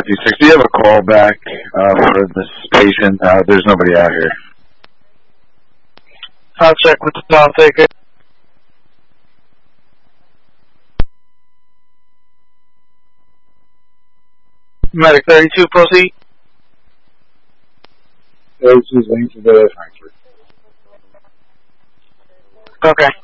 526. Do you have a call back for this patient? There's nobody out here. I'll check with the call taker. Medic 32, proceed. 32 is linked to the Frankfurt. Okay.